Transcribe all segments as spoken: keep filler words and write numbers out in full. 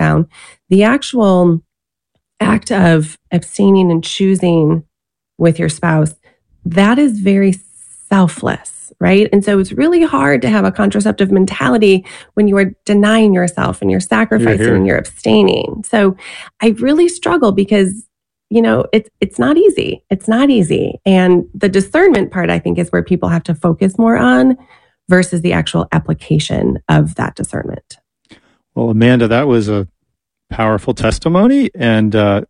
down. The actual act of abstaining and choosing with your spouse, that is very selfless, right? And so it's really hard to have a contraceptive mentality when you are denying yourself and you're sacrificing Here, here. and you're abstaining. So I really struggle because, you know, it's it's not easy. It's not easy. And the discernment part, I think, is where people have to focus more on versus the actual application of that discernment. Well, Amanda, that was a powerful testimony, and uh,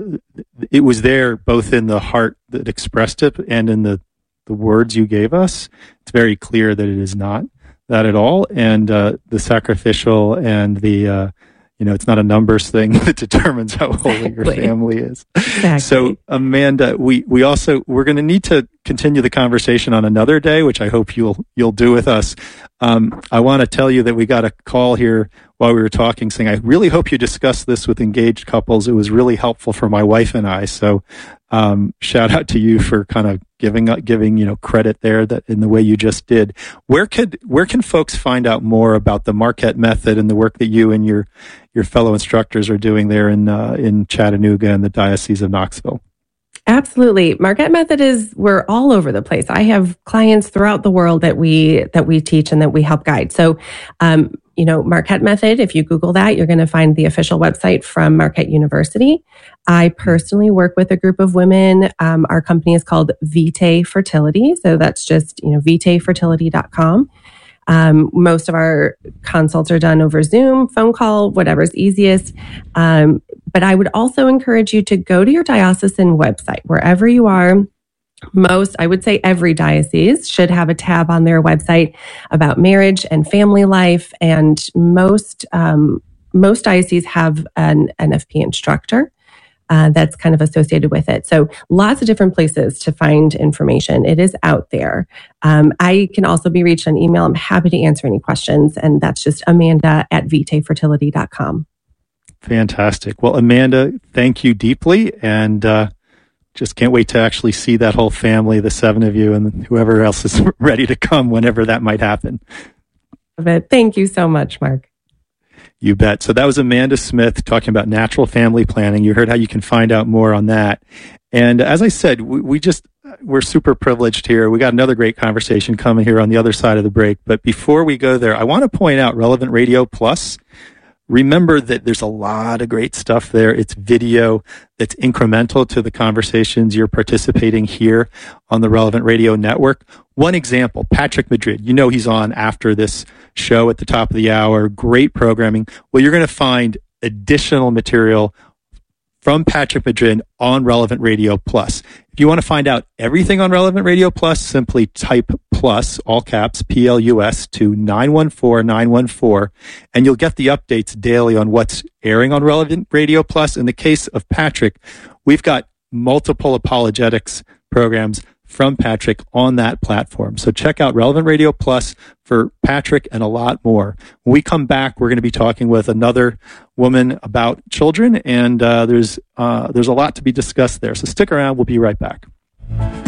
it was there both in the heart that expressed it and in the, the words you gave us. It's very clear that it is not that at all, and uh, the sacrificial and the uh, you know, it's not a numbers thing that determines how holy Exactly. your family is. Exactly. So, Amanda, we we also we're going to need to continue the conversation on another day, which I hope you'll you'll do with us. Um, I want to tell you that we got a call here while we were talking, saying, "I really hope you discuss this with engaged couples. It was really helpful for my wife and I." So, um, shout out to you for kind of giving giving you know credit there that in the way you just did. Where could where can folks find out more about the Marquette Method and the work that you and your your fellow instructors are doing there in uh, in Chattanooga and the Diocese of Knoxville? Absolutely. Marquette Method is, we're all over the place. I have clients throughout the world that we that we teach and that we help guide. So, um, you know, Marquette Method, if you Google that, you're going to find the official website from Marquette University. I personally work with a group of women. Um, our company is called Vitae Fertility. So that's just, you know, vitae fertility dot com. Um, most of our consults are done over Zoom, phone call, whatever's easiest. Um, but I would also encourage you to go to your diocesan website, wherever you are. Most, I would say every diocese should have a tab on their website about marriage and family life. And most, um, most dioceses have an N F P instructor Uh, that's kind of associated with it. So lots of different places to find information. It is out there. Um, I can also be reached on email. I'm happy to answer any questions. And that's just Amanda at vitae fertility dot com. Fantastic. Well, Amanda, thank you deeply. And uh, just can't wait to actually see that whole family, the seven of you and whoever else is ready to come whenever that might happen. But thank you so much, Mark. You bet. So that was Amanda Smith talking about natural family planning. You heard how you can find out more on that. And as I said, we, we just, we're super privileged here. We got another great conversation coming here on the other side of the break. But before we go there, I want to point out Relevant Radio Plus. Remember that there's a lot of great stuff there. It's video that's incremental to the conversations you're participating here on the Relevant Radio Network. One example, Patrick Madrid. You know he's on after this show at the top of the hour. Great programming. Well, you're going to find additional material from Patrick Madrid on Relevant Radio Plus. If you want to find out everything on Relevant Radio Plus, simply type plus, all caps, P L U S, to nine one four nine one four, and you'll get the updates daily on what's airing on Relevant Radio Plus. In the case of Patrick, we've got multiple apologetics programs from Patrick on that platform. So check out Relevant Radio Plus for Patrick and a lot more. When we come back, we're going to be talking with another woman about children, and uh, there's uh, there's a lot to be discussed there. So stick around. We'll be right back.